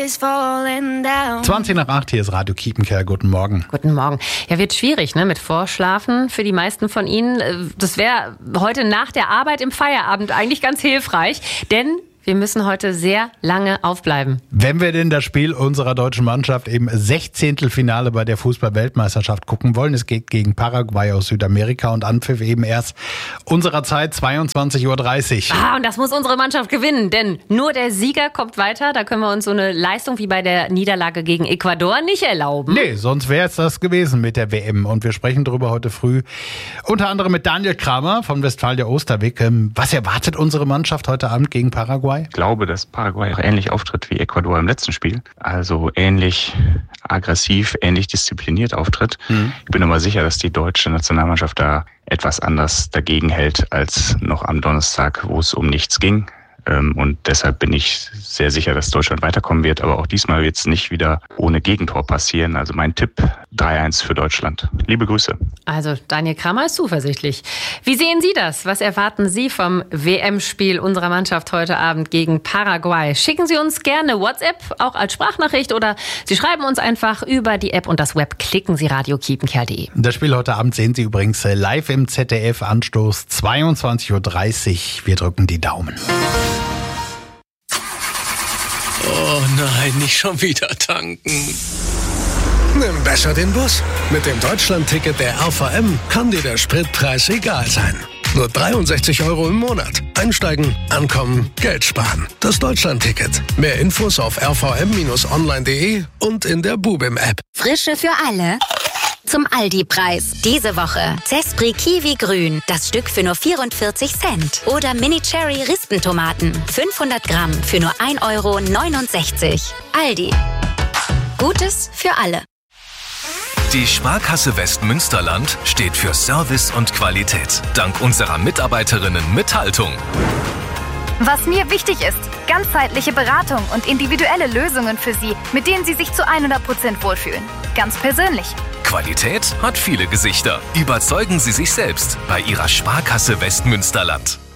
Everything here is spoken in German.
is falling down. 7:20, hier ist Radio Kiepenkerl. Guten Morgen. Guten Morgen. Ja, wird schwierig, ne, mit Vorschlafen für die meisten von Ihnen. Das wäre heute nach der Arbeit im Feierabend eigentlich ganz hilfreich, denn wir müssen heute sehr lange aufbleiben. Wenn wir denn das Spiel unserer deutschen Mannschaft im 16. Finale bei der Fußball-Weltmeisterschaft gucken wollen, es geht gegen Paraguay aus Südamerika und Anpfiff eben erst unserer Zeit 22:30 Uhr. Und das muss unsere Mannschaft gewinnen, denn nur der Sieger kommt weiter. Da können wir uns so eine Leistung wie bei der Niederlage gegen Ecuador nicht erlauben. Nee, sonst wäre es das gewesen mit der WM. Und wir sprechen darüber heute früh unter anderem mit Daniel Kramer von Westfalia Osterwig. Was erwartet unsere Mannschaft heute Abend gegen Paraguay? Ich glaube, dass Paraguay auch ähnlich auftritt wie Ecuador im letzten Spiel. Also ähnlich aggressiv, ähnlich diszipliniert auftritt. Ich bin aber sicher, dass die deutsche Nationalmannschaft da etwas anders dagegen hält als noch am Donnerstag, wo es um nichts ging. Und deshalb bin ich sehr sicher, dass Deutschland weiterkommen wird. Aber auch diesmal wird es nicht wieder ohne Gegentor passieren. Also mein Tipp, 3-1 für Deutschland. Liebe Grüße. Also Daniel Kramer ist zuversichtlich. Wie sehen Sie das? Was erwarten Sie vom WM-Spiel unserer Mannschaft heute Abend gegen Paraguay? Schicken Sie uns gerne WhatsApp, auch als Sprachnachricht, oder Sie schreiben uns einfach über die App und das Web. Klicken Sie radiokiepenkerl.de. Das Spiel heute Abend sehen Sie übrigens live im ZDF. Anstoß 22:30 Uhr. Wir drücken die Daumen. Oh nein, nicht schon wieder tanken. Nimm besser den Bus. Mit dem Deutschland-Ticket der RVM kann dir der Spritpreis egal sein. Nur 63 € im Monat. Einsteigen, ankommen, Geld sparen. Das Deutschland-Ticket. Mehr Infos auf rvm-online.de und in der Bubim-App. Frische für alle. Zum Aldi-Preis. Diese Woche Zespri Kiwi Grün, das Stück für nur 44 Cent. Oder Mini Cherry Rispentomaten, 500 Gramm für nur 1,69 €. Aldi. Gutes für alle. Die Sparkasse Westmünsterland steht für Service und Qualität. Dank unserer Mitarbeiterinnen mit Haltung. Was mir wichtig ist, ganzheitliche Beratung und individuelle Lösungen für Sie, mit denen Sie sich zu 100% wohlfühlen. Ganz persönlich. Qualität hat viele Gesichter. Überzeugen Sie sich selbst bei Ihrer Sparkasse Westmünsterland.